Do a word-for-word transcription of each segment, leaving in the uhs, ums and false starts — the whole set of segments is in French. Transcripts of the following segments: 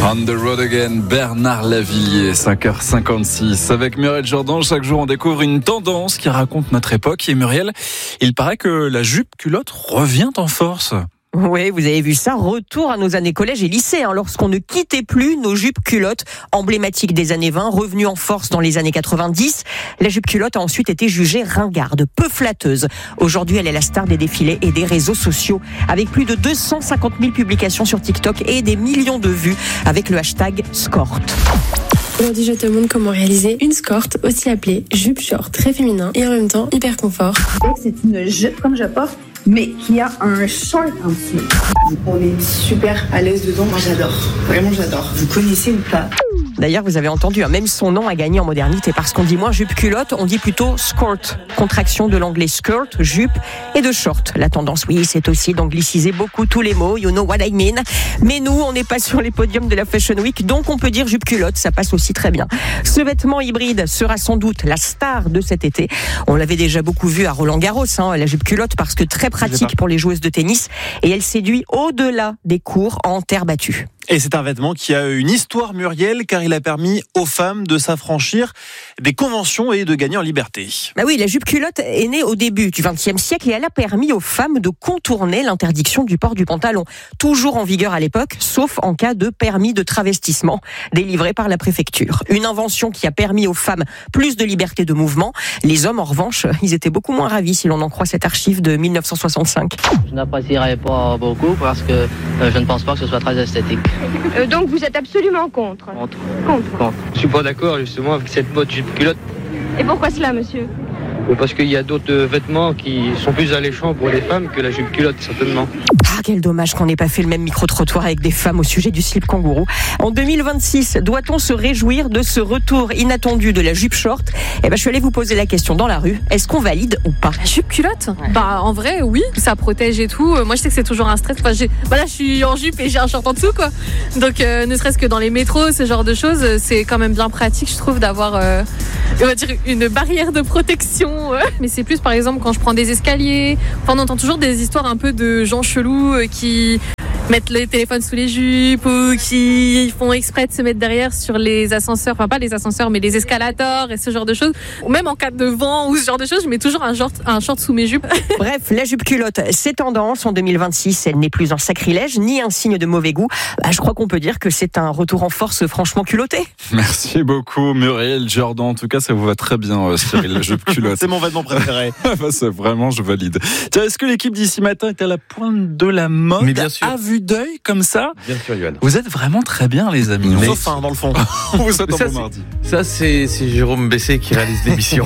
On the road again, Bernard Lavilliers, cinq heures cinquante-six. Avec Muriel Jourdan, chaque jour on découvre une tendance qui raconte notre époque. Et Muriel, il paraît que la jupe culotte revient en force. Oui, vous avez vu ça, retour à nos années collège et lycée, hein, lorsqu'on ne quittait plus nos jupes culottes emblématiques des années vingt, revenues en force dans les années quatre-vingt-dix. La jupe culotte a ensuite été jugée ringarde, peu flatteuse. Aujourd'hui, elle est la star des défilés et des réseaux sociaux, avec plus de deux cent cinquante mille publications sur TikTok et des millions de vues avec le hashtag Skort. Aujourd'hui, je te montre comment réaliser une skort, aussi appelée jupe short, très féminin et en même temps hyper confort. C'est une jupe comme je porte, mais qui a un short en dessous. On est super à l'aise dedans. Moi, j'adore. Vraiment, j'adore. Vous connaissez ou pas ? D'ailleurs, vous avez entendu, hein, même son nom a gagné en modernité parce qu'on dit moins jupe culotte, on dit plutôt skort, contraction de l'anglais skirt, jupe et de short. La tendance, oui, c'est aussi d'angliciser beaucoup tous les mots, you know what I mean. Mais nous, on n'est pas sur les podiums de la Fashion Week, donc on peut dire jupe culotte, ça passe aussi très bien. Ce vêtement hybride sera sans doute la star de cet été. On l'avait déjà beaucoup vu à Roland-Garros, hein, la jupe culotte, parce que très pratique pour les joueuses de tennis et elle séduit au-delà des cours en terre battue. Et c'est un vêtement qui a une histoire, Muriel, car il a permis aux femmes de s'affranchir des conventions et de gagner en liberté. Bah oui, la jupe culotte est née au début du vingtième siècle et elle a permis aux femmes de contourner l'interdiction du port du pantalon. Toujours en vigueur à l'époque, sauf en cas de permis de travestissement délivré par la préfecture. Une invention qui a permis aux femmes plus de liberté de mouvement. Les hommes, en revanche, ils étaient beaucoup moins ravis si l'on en croit cette archive de mille neuf cent soixante-cinq. Je n'apprécierais pas beaucoup parce que euh, je ne pense pas que ce soit très esthétique. Euh, donc vous êtes absolument contre. Contre. Contre. Contre. Je suis pas d'accord justement avec cette mode jupe culotte. Et pourquoi cela, monsieur ? Parce qu'il y a d'autres vêtements qui sont plus alléchants pour les femmes que la jupe culotte, certainement. Ah, quel dommage qu'on n'ait pas fait le même micro-trottoir avec des femmes au sujet du slip kangourou. En deux mille vingt-six, doit-on se réjouir de ce retour inattendu de la jupe short ? Eh ben, je suis allée vous poser la question dans la rue. Est-ce qu'on valide ou pas ? La jupe culotte ? Ouais. Bah, en vrai, oui. Ça protège et tout. Moi, je sais que c'est toujours un stress. Enfin, j'ai... Bah là, je suis en jupe et j'ai un short en dessous, quoi. Donc, euh, ne serait-ce que dans les métros, ce genre de choses, c'est quand même bien pratique, je trouve, d'avoir, euh, on va dire, une barrière de protection. Ouais. Mais c'est plus, par exemple, quand je prends des escaliers. Enfin, on entend toujours des histoires un peu de gens chelous euh, qui mettent les téléphones sous les jupes ou qui font exprès de se mettre derrière sur les ascenseurs, enfin pas les ascenseurs mais les escalators et ce genre de choses. Ou même en cas de vent ou ce genre de choses, je mets toujours un short, un short sous mes jupes. Bref, la jupe culotte, c'est tendance. En deux mille vingt-six, elle n'est plus un sacrilège ni un signe de mauvais goût. Bah, je crois qu'on peut dire que c'est un retour en force franchement culotté. Merci beaucoup Muriel Jourdan. En tout cas, ça vous va très bien, euh, Cyril, la jupe culotte. C'est mon vêtement préféré. bah, c'est vraiment, je valide. Tiens, est-ce que l'équipe d'ici matin est à la pointe de la mode ? Mais bien sûr. À vue d'œil comme ça ? Bien sûr, Yoann. Vous êtes vraiment très bien, les amis. Mais... Sauf un, dans le fond. On vous souhaite un ça, bon c'est... mardi. Ça, c'est, c'est Jérôme Bessé qui réalise l'émission.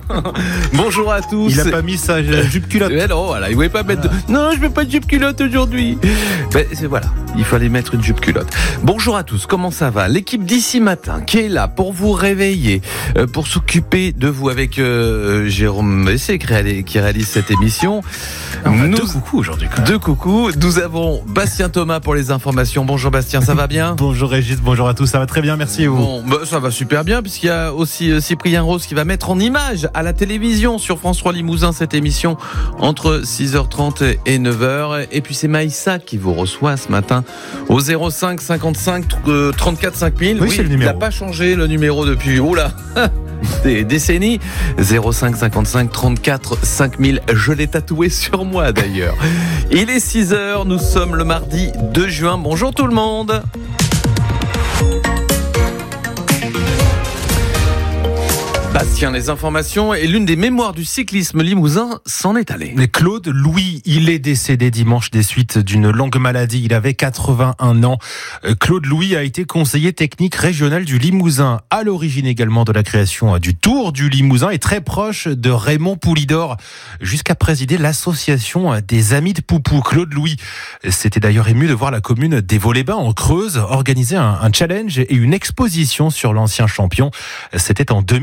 Bonjour à tous. Il a pas mis sa jupe culotte. Mais non, voilà, il voulait pas mettre de... Non, je mets pas de jupe culotte aujourd'hui. Mais c'est voilà, il fallait mettre une jupe culotte. Bonjour à tous, comment ça va ? L'équipe d'ici matin qui est là pour vous réveiller, euh, pour s'occuper de vous avec euh, Jérôme Bessé qui réalise, qui réalise cette émission. Enfin, Nous... deux coucous aujourd'hui. Quand même. Deux coucous. Nous avons Bastien Thomas pour les informations. Bonjour Bastien, ça va bien ? Bonjour Régis, bonjour à tous, ça va très bien, merci et vous ? Bon, bah, ça va super bien puisqu'il y a aussi euh, Cyprien Rose qui va mettre en image à la télévision sur France trois Limousin cette émission entre six heures trente et neuf heures. Et puis c'est Maïssa qui vous reçoit ce matin au zéro cinq cinquante-cinq trente-quatre cinq mille. Oui, oui, c'est le numéro. Il n'a pas changé le numéro depuis, oula, des décennies. zéro cinq cinquante-cinq trente-quatre cinq mille. Je l'ai tatoué sur moi d'ailleurs. Il est six heures, nous sommes le mardi deux juin. Bonjour tout le monde. Bastien, les informations et l'une des mémoires du cyclisme limousin s'en est allée. Claude Louis, il est décédé dimanche des suites d'une longue maladie. Il avait quatre-vingt-un ans. Claude Louis a été conseiller technique régional du Limousin, à l'origine également de la création du Tour du Limousin et très proche de Raymond Poulidor, jusqu'à présider l'association des Amis de Poupou. Claude Louis s'était d'ailleurs ému de voir la commune des Vaux-les-Bains en Creuse organiser un, un challenge et une exposition sur l'ancien champion. C'était en deux mille vingt-deux.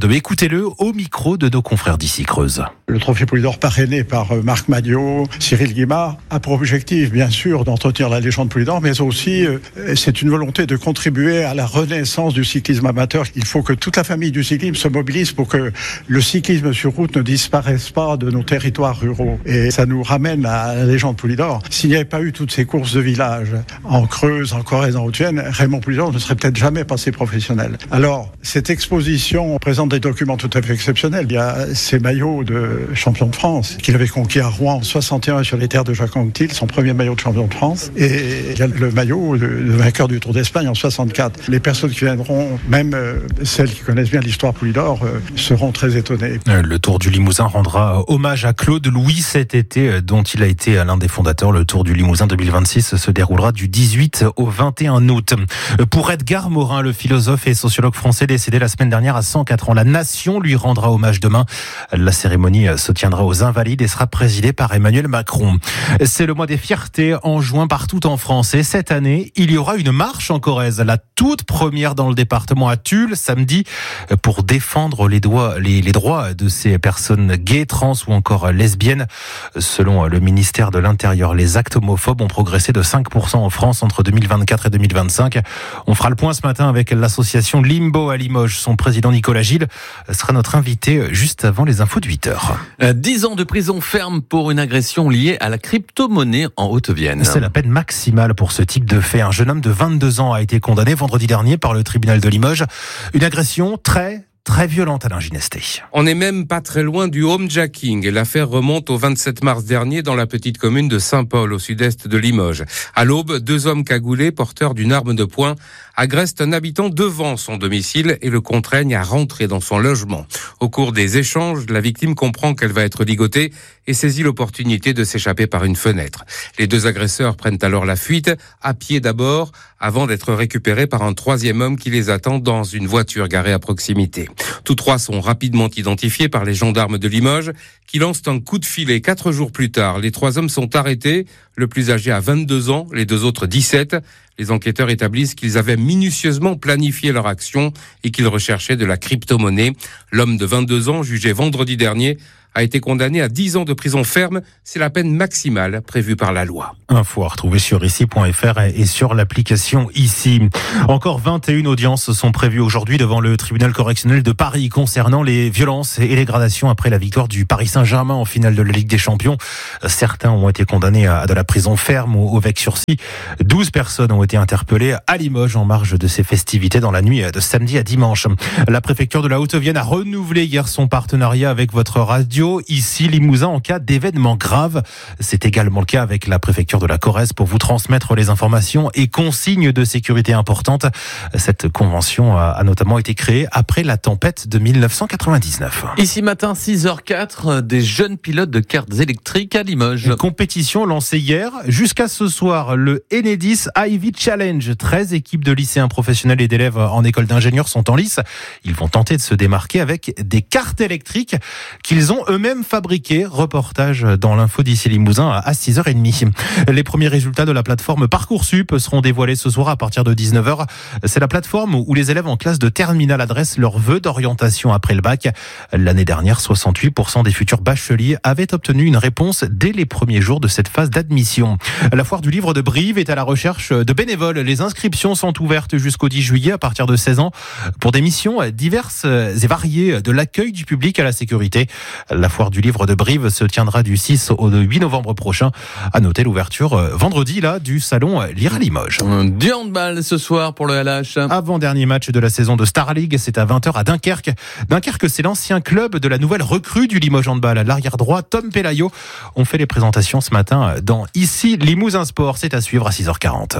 deux. Écoutez-le au micro de nos confrères d'ici Creuse. Le trophée Poule d'Or parrainé par Marc Madiot, Cyril Guimard a pour objectif, bien sûr, d'entretenir la légende Poule d'Or, mais aussi euh, c'est une volonté de contribuer à la renaissance du cyclisme amateur. Il faut que toute la famille du cyclisme se mobilise pour que le cyclisme sur route ne disparaisse pas de nos territoires ruraux. Et ça nous ramène à la légende Poule d'Or. S'il n'y avait pas eu toutes ces courses de village en Creuse, en Corrèze, en Haute-Vienne, Raymond Poule d'Or ne serait peut-être jamais passé professionnel. Alors, cette exposition présente des documents tout à fait exceptionnels. Il y a ces maillots de champion de France qu'il avait conquis à Rouen en soixante et un sur les terres de Jacques Anquetil, son premier maillot de champion de France. Et il y a le maillot de, de vainqueur du Tour d'Espagne en soixante-quatre. Les personnes qui viendront, même euh, celles qui connaissent bien l'histoire Poule d'Or, euh, seront très étonnées. Le Tour du Limousin rendra hommage à Claude Louis cet été, dont il a été l'un des fondateurs. Le Tour du Limousin deux mille vingt-six se déroulera du dix-huit au vingt et un août. Pour Edgar Morin, le philosophe et sociologue français décédé la semaine dernière à cent quatre ans, la nation lui rendra hommage demain. La cérémonie se tiendra aux Invalides et sera présidée par Emmanuel Macron. C'est le mois des fiertés en juin partout en France. Et cette année, il y aura une marche en Corrèze, la toute première dans le département à Tulle, samedi, pour défendre les, doigts, les, les droits de ces personnes gays, trans ou encore lesbiennes. Selon le ministère de l'Intérieur, les actes homophobes ont progressé de cinq pour cent en France entre deux mille vingt-quatre et deux mille vingt-cinq. On fera le point ce matin avec l'association Limbo à Limoges. Son président Nicolas Gilles sera notre invité juste avant les infos de huit heures. dix ans de prison ferme pour une agression liée à la crypto-monnaie en Haute-Vienne. C'est la peine maximale pour ce type de fait. Un jeune homme de vingt-deux ans a été condamné vendredi dernier par le tribunal de Limoges. Une agression très... très violente, Alain Ginesté. On n'est même pas très loin du homejacking. L'affaire remonte au vingt-sept mars dernier dans la petite commune de Saint-Paul, au sud-est de Limoges. À l'aube, deux hommes cagoulés, porteurs d'une arme de poing, agressent un habitant devant son domicile et le contraignent à rentrer dans son logement. Au cours des échanges, la victime comprend qu'elle va être ligotée et saisit l'opportunité de s'échapper par une fenêtre. Les deux agresseurs prennent alors la fuite, à pied d'abord, avant d'être récupérés par un troisième homme qui les attend dans une voiture garée à proximité. Tous trois sont rapidement identifiés par les gendarmes de Limoges qui lancent un coup de filet. Quatre jours plus tard, les trois hommes sont arrêtés. Le plus âgé a vingt-deux ans, les deux autres dix-sept. Les enquêteurs établissent qu'ils avaient minutieusement planifié leur action et qu'ils recherchaient de la crypto-monnaie. L'homme de vingt-deux ans, jugé vendredi dernier, a été condamné à dix ans de prison ferme. C'est la peine maximale prévue par la loi. Info à retrouver sur ici point f r et sur l'application Ici. Encore vingt et une audiences sont prévues aujourd'hui devant le tribunal correctionnel de Paris concernant les violences et les dégradations après la victoire du Paris Saint-Germain en finale de la Ligue des Champions. Certains ont été condamnés à de la prison ferme ou avec sursis. douze personnes ont été interpellées à Limoges en marge de ces festivités dans la nuit de samedi à dimanche. La préfecture de la Haute-Vienne a renouvelé hier son partenariat avec votre radio Ici Limousin en cas d'événements graves. C'est également le cas avec la préfecture de la Corrèze pour vous transmettre les informations et consignes de sécurité importantes. Cette convention a notamment été créée après la tempête de mille neuf cent quatre-vingt-dix-neuf. Ici matin, six heures quatre, des jeunes pilotes de karts électriques à Limoges. Une compétition lancée hier. Jusqu'à ce soir, le Enedis Ivy Challenge. treize équipes de lycéens professionnels et d'élèves en école d'ingénieurs sont en lice. Ils vont tenter de se démarquer avec des karts électriques qu'ils ont eux-mêmes fabriqués. Reportage dans l'info d'ici Limousin à six heures trente. Les premiers résultats de la plateforme Parcoursup seront dévoilés ce soir à partir de dix-neuf heures. C'est la plateforme où les élèves en classe de terminale adressent leurs vœux d'orientation après le bac. L'année dernière, soixante-huit pour cent des futurs bacheliers avaient obtenu une réponse dès les premiers jours de cette phase d'admission. La foire du livre de Brive est à la recherche de bénévoles. Les inscriptions sont ouvertes jusqu'au dix juillet à partir de seize ans pour des missions diverses et variées, de l'accueil du public à la sécurité. La foire du livre de Brive se tiendra du six au huit novembre prochain. À noter l'ouverture vendredi là du salon Lire à Limoges. Du handball ce soir pour le L H. Avant-dernier match de la saison de Star League, c'est à vingt heures à Dunkerque. Dunkerque, c'est l'ancien club de la nouvelle recrue du Limoges handball. L'arrière droit Tom Pelayo. On fait les présentations ce matin dans Ici Limousin Sport. C'est à suivre à six heures quarante.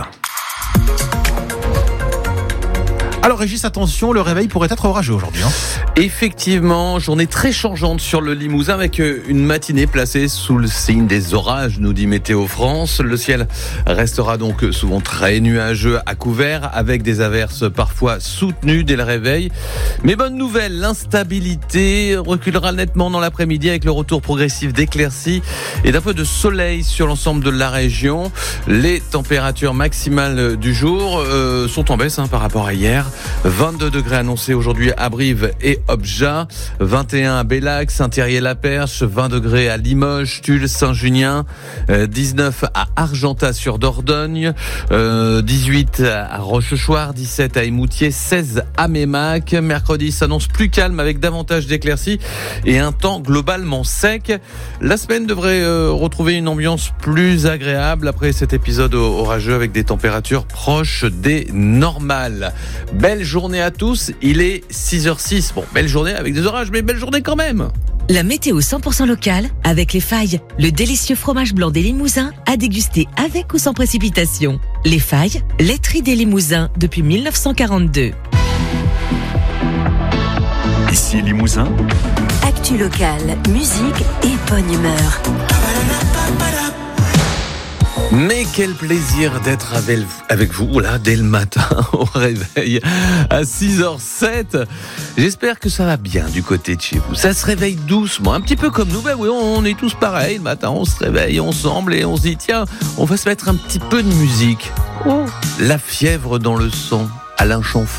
Alors Régis, attention, le réveil pourrait être orageux aujourd'hui. Hein. Effectivement, journée très changeante sur le Limousin avec une matinée placée sous le signe des orages, nous dit Météo France. Le ciel restera donc souvent très nuageux à couvert avec des averses parfois soutenues dès le réveil. Mais bonne nouvelle, l'instabilité reculera nettement dans l'après-midi avec le retour progressif d'éclaircies et d'un peu de soleil sur l'ensemble de la région. Les températures maximales du jour euh, sont en baisse hein, par rapport à hier. vingt-deux degrés annoncés aujourd'hui à Brive et Objat, vingt et un à Bellac, Saint-Thierry-la-Perche, vingt degrés à Limoges, Tulle, Saint-Junien, dix-neuf à Argentat-sur-Dordogne, dix-huit à Rochechouart, dix-sept à Émoutier, seize à Mémac. Mercredi s'annonce plus calme avec davantage d'éclaircies et un temps globalement sec. La semaine devrait euh, retrouver une ambiance plus agréable après cet épisode orageux avec des températures proches des normales. Belle journée à tous, il est six heures six. Bon, belle journée avec des orages, mais belle journée quand même. La météo cent pour cent locale avec Les Failles, le délicieux fromage blanc des Limousins à déguster avec ou sans précipitation. Les Failles, laiterie des Limousins depuis mille neuf cent quarante-deux. Ici Limousin. Actu locale, musique et bonne humeur. Mais quel plaisir d'être avec vous là dès le matin au réveil à six heures sept. J'espère que ça va bien du côté de chez vous. Ça se réveille doucement, un petit peu comme nous. Ben oui, on est tous pareils. Le matin, on se réveille ensemble et on se dit tiens, on va se mettre un petit peu de musique. Oh, La fièvre dans le sang, Alain Chamfort.